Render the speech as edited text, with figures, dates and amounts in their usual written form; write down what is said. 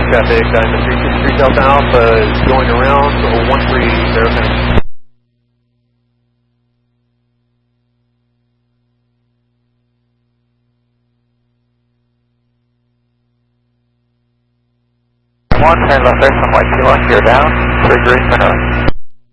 traffic, the 363 Delta Alpha is going around 13 Verify. One, turn left exit on white 21, you're down, 3 green,